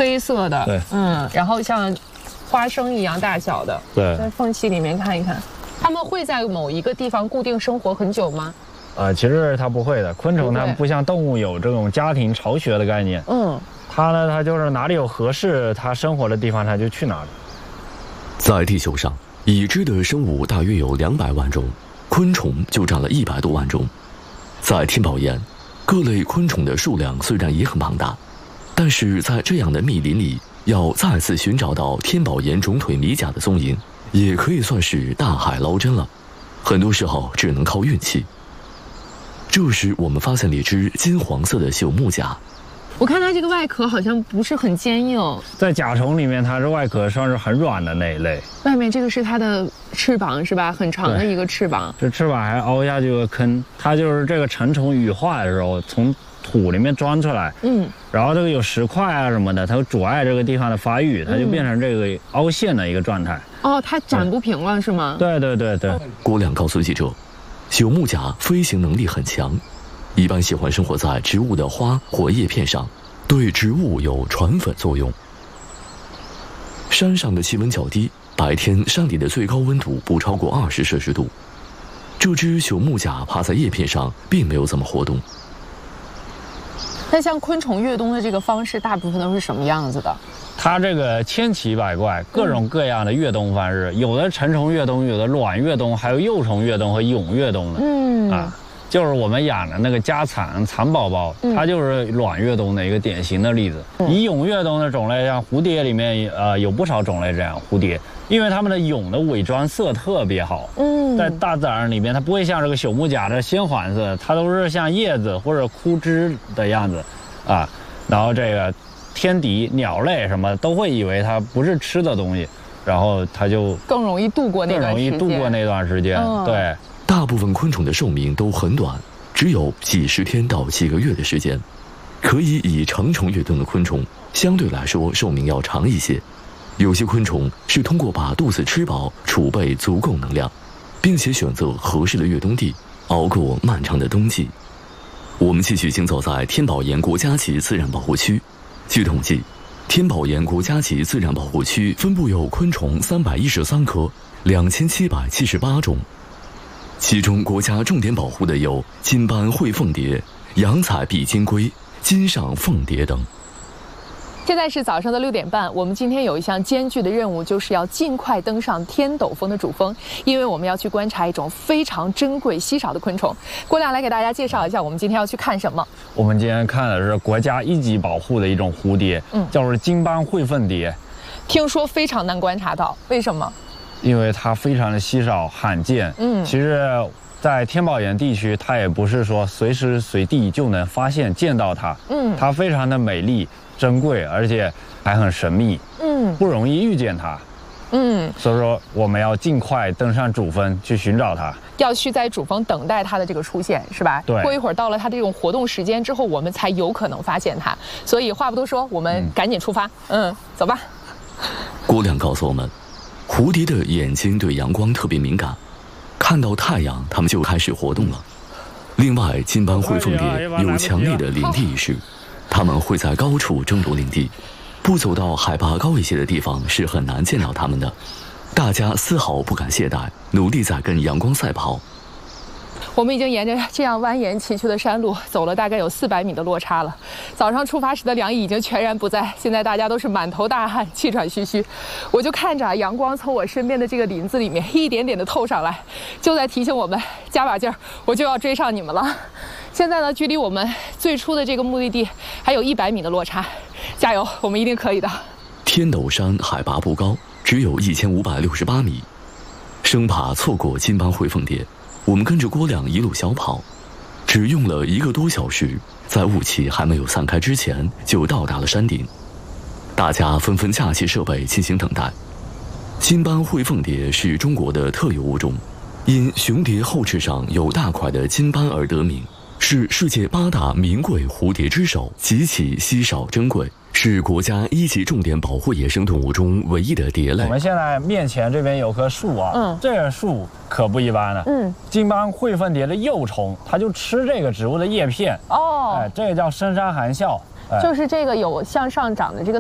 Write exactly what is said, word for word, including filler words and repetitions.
黑色的， 对， 嗯，然后像花生一样大小的， 对， 在缝隙里面看一看。它们会在某一个地方固定生活很久吗？ 呃，其实它不会的，昆虫它不像动物有这种家庭巢穴的概念， 嗯， 它呢，它就是哪里有合适它生活的地方，它就去哪里。 在地球上，已知的生物大约有两百万种，昆虫就占了一百多万种。在天宝岩，各类昆虫的数量虽然也很庞大，但是在这样的密林里，要再次寻找到天宝岩肿腿米甲的踪影，也可以算是大海捞针了。很多时候只能靠运气。这时，我们发现了一只金黄色的朽木甲。 我看它这个外壳好像不是很坚硬， 在甲虫里面，它是外壳算是很软的那一类。 外面这个是它的翅膀是吧？很长的一个翅膀。 这翅膀还凹下去有个坑，它就是这个成虫羽化的时候从土里面钻出来，嗯，然后这个有石块啊什么的，它会阻碍这个地方的发育，它就变成这个凹陷的一个状态。 哦，它展不平了是吗？ 对对对对。 郭亮告诉记者，朽木甲飞行能力很强，一般喜欢生活在植物的花或叶片上，对植物有传粉作用。山上的气温较低，白天山里的最高温度不超过二十摄氏度。这只朽木甲趴在叶片上，并没有怎么活动。 那像昆虫越冬的这个方式，大部分都是什么样子的？ 它这个千奇百怪，各种各样的越冬方式，嗯、有的成虫越冬，有的卵越冬，还有幼虫越冬和蛹越冬的。嗯啊，就是我们养的那个家蚕蚕宝宝，嗯、它就是卵越冬的一个典型的例子。嗯、以蛹越冬的种类，像蝴蝶里面呃有不少种类这样蝴蝶，因为它们的蛹的伪装色特别好。嗯，在大自然里面，它不会像这个朽木甲的鲜黄色，它都是像叶子或者枯枝的样子，啊，然后这个。天敌、鸟类什么都会以为它不是吃的东西，然后它就更容易度过那段时间。 更容易度过那段时间。嗯、对， 大部分昆虫的寿命都很短，只有几十天到几个月的时间。可以以成虫越冬的昆虫，相对来说寿命要长一些。有些昆虫是通过把肚子吃饱，储备足够能量，并且选择合适的越冬地，熬过漫长的冬季。我们继续行走在天宝岩国家级自然保护区。据统计，天宝岩国家级自然保护区分布有昆虫三百一十三科，两千七百七十八种，其中国家重点保护的有金斑喙凤蝶、洋彩碧金龟、金上凤蝶等。 现在是早上的六点半，我们今天有一项艰巨的任务，就是要尽快登上天斗峰的主峰，因为我们要去观察一种非常珍贵稀少的昆虫。郭亮来给大家介绍一下，我们今天要去看什么？ 我们今天看的是国家一级保护的一种蝴蝶，嗯，叫做金斑喙凤蝶。 听说非常难观察到，为什么？ 因为它非常的稀少罕见。嗯，其实在天宝岩地区，它也不是说随时随地就能发现见到它。嗯，它非常的美丽。珍贵，而且还很神秘，嗯，不容易遇见它，嗯，所以说我们要尽快登上主峰去寻找它， 要去在主峰等待它的这个出现，是吧？ 对， 过一会儿到了它这种活动时间之后，我们才有可能发现它。所以话不多说，我们赶紧出发，嗯，嗯走吧。 郭亮告诉我们，蝴蝶的眼睛对阳光特别敏感，看到太阳，它们就开始活动了。另外，金斑喙凤蝶有强烈的领地意识。它们会在高处争夺领地，不走到海拔高一些的地方是很难见到它们的。大家丝毫不敢懈怠，努力在跟阳光赛跑。 我们已经沿着这样蜿蜒崎岖的山路走了大概有四百米的落差了。早上出发时的凉意已经全然不在，现在大家都是满头大汗，气喘吁吁。我就看着阳光从我身边的这个林子里面一点点的透上来，就在提醒我们加把劲儿，我就要追上你们了。现在呢，距离我们最初的这个目的地还有一百米的落差，加油，我们一定可以的。 天斗山海拔不高，只有一千五百六十八米，生怕错过金斑喙凤蝶，我们跟着郭亮一路小跑，只用了一个多小时，在雾气还没有散开之前就到达了山顶。大家纷纷架起设备进行等待。金斑喙凤蝶是中国的特有物种，因雄蝶后翅上有大块的金斑而得名。是世界八大名贵蝴蝶之首，极其稀少珍贵，是国家一级重点保护野生动物中唯一的蝶类。 我们现在面前这边有棵树啊，嗯，这个树可不一般了，嗯，金斑喙凤蝶的幼虫，它就吃这个植物的叶片，哦，哎，这个叫深山含笑， 哎、就是这个有向上长的这个